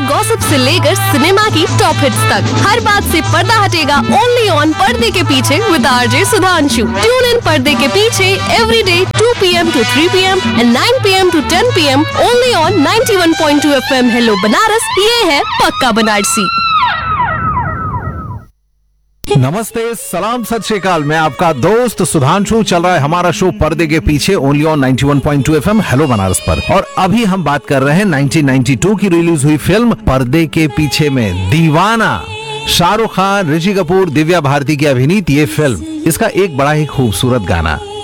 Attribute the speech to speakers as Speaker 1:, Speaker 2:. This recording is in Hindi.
Speaker 1: गॉसिप से लेकर सिनेमा की टॉप हिट्स तक हर बात से पर्दा हटेगा ओनली ऑन पर्दे के पीछे with RJ Sudhanshu. Tune in पर्दे के पीछे every day 2 PM to 3 PM and 9 PM to 10 PM only on 91.2 FM hello Banaras. ये है पक्का बनारसी।
Speaker 2: नमस्ते, सलाम, सत श्री अकाल। मैं आपका दोस्त सुधांशु। चल रहा है हमारा शो पर्दे के पीछे only on 91.2 FM hello Banaras पर। और अभी हम बात कर रहे हैं 1992 की रिलीज हुई फिल्म पर्दे के पीछे में दीवाना। शाहरुख खान, ऋषि कपूर, दिव्या भारती की अभिनीत ये फिल्म, इसका एक बड़ा ही खूबसूरत गाना